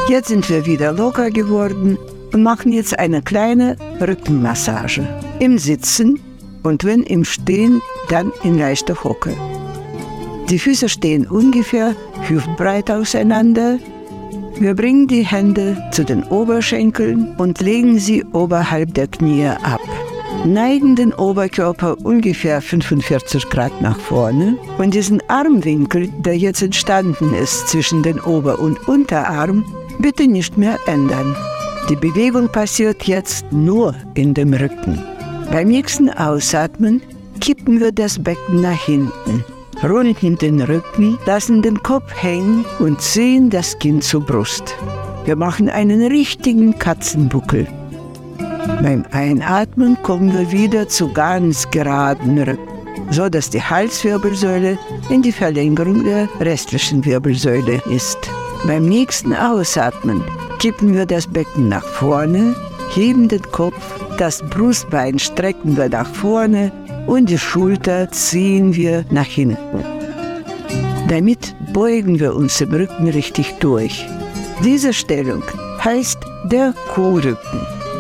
Jetzt sind wir wieder locker geworden und machen jetzt eine kleine Rückenmassage. Im Sitzen und wenn im Stehen, dann in leichter Hocke. Die Füße stehen ungefähr hüftbreit auseinander. Wir bringen die Hände zu den Oberschenkeln und legen sie oberhalb der Knie ab. Neigen den Oberkörper ungefähr 45 Grad nach vorne und diesen Armwinkel, der jetzt entstanden ist zwischen den Ober- und Unterarm, bitte nicht mehr ändern. Die Bewegung passiert jetzt nur in dem Rücken. Beim nächsten Ausatmen kippen wir das Becken nach hinten, runden den Rücken, lassen den Kopf hängen und ziehen das Kinn zur Brust. Wir machen einen richtigen Katzenbuckel. Beim Einatmen kommen wir wieder zu ganz geraden Rücken, so dass die Halswirbelsäule in die Verlängerung der restlichen Wirbelsäule ist. Beim nächsten Ausatmen kippen wir das Becken nach vorne, heben den Kopf, das Brustbein strecken wir nach vorne und die Schulter ziehen wir nach hinten. Damit beugen wir uns im Rücken richtig durch. Diese Stellung heißt der Kuhrücken.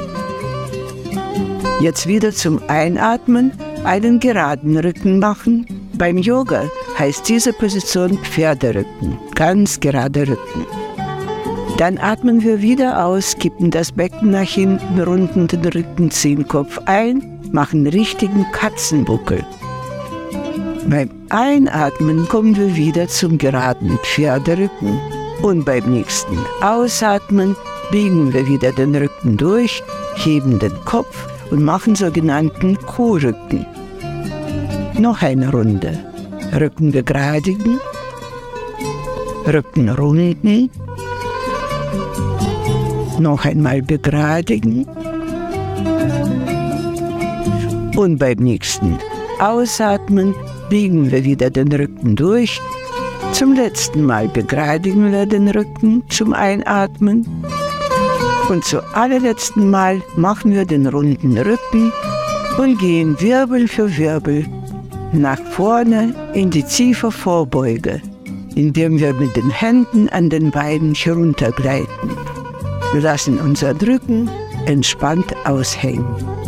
Jetzt wieder zum Einatmen einen geraden Rücken machen. Beim Yoga heißt diese Position Pferderücken, ganz gerader Rücken. Dann atmen wir wieder aus, kippen das Becken nach hinten, runden den Rücken, ziehen Kopf ein, machen richtigen Katzenbuckel. Beim Einatmen kommen wir wieder zum geraden Pferderücken und beim nächsten Ausatmen biegen wir wieder den Rücken durch, heben den Kopf und machen sogenannten Kuhrücken. Noch eine Runde. Rücken begradigen, Rücken runden, noch einmal begradigen und beim nächsten Ausatmen biegen wir wieder den Rücken durch. Zum letzten Mal begradigen wir den Rücken zum Einatmen und zum allerletzten Mal machen wir den runden Rücken und gehen Wirbel für Wirbel nach vorne in die tiefe Vorbeuge, indem wir mit den Händen an den Beinen heruntergleiten. Wir lassen unser Rücken entspannt aushängen.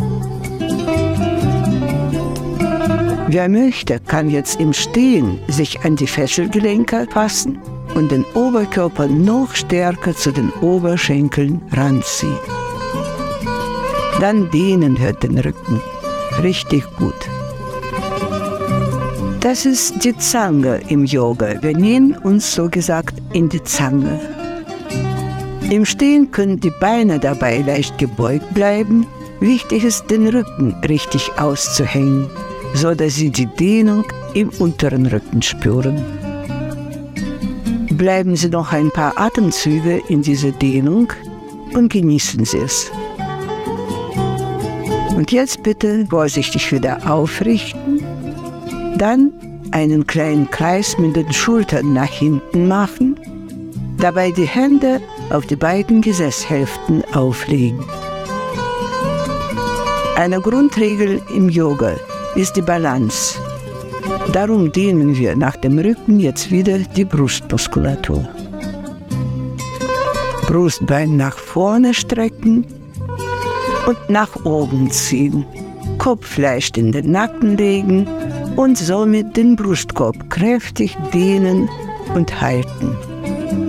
Wer möchte, kann jetzt im Stehen sich an die Fesselgelenke fassen und den Oberkörper noch stärker zu den Oberschenkeln ranziehen. Dann dehnen wir den Rücken richtig gut. Das ist die Zange im Yoga. Wir nähern uns so gesagt in die Zange. Im Stehen können die Beine dabei leicht gebeugt bleiben. Wichtig ist, den Rücken richtig auszuhängen, so dass Sie die Dehnung im unteren Rücken spüren. Bleiben Sie noch ein paar Atemzüge in dieser Dehnung und genießen Sie es. Und jetzt bitte vorsichtig wieder aufrichten. Dann einen kleinen Kreis mit den Schultern nach hinten machen. Dabei die Hände auf die beiden Gesäßhälften auflegen. Eine Grundregel im Yoga ist die Balance. Darum dehnen wir nach dem Rücken jetzt wieder die Brustmuskulatur. Brustbein nach vorne strecken und nach oben ziehen. Kopf leicht in den Nacken legen und somit den Brustkorb kräftig dehnen und halten.